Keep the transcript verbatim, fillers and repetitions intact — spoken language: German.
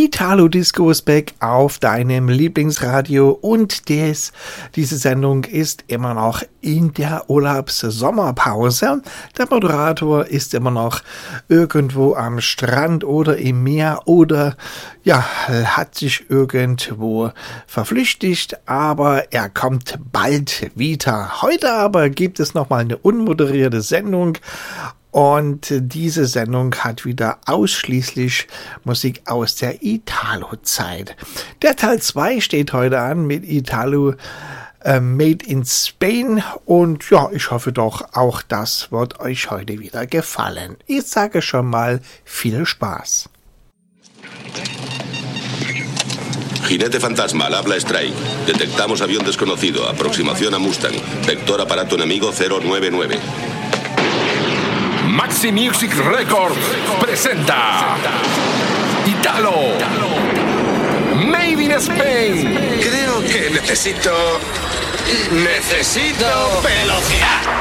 Italo Disco ist back auf deinem Lieblingsradio und des, diese Sendung ist immer noch in der Urlaubs-Sommerpause. Der Moderator ist immer noch irgendwo am Strand oder im Meer oder ja, hat sich irgendwo verflüchtigt, aber er kommt bald wieder. Heute aber gibt es nochmal eine unmoderierte Sendung. Und diese Sendung hat wieder ausschließlich Musik aus der Italo-Zeit. Der Teil zwei steht heute an mit Italo äh, Made in Spain. Und ja, ich hoffe doch, auch das wird euch heute wieder gefallen. Ich sage schon mal viel Spaß. Jinete fantasma al habla Strike. Detectamos avión desconocido. Aproximación a Mustang. Vector aparato enemigo cero nueve nueve. Maxi Music Records presenta Italo Made in Spain. Creo que necesito... Necesito velocidad.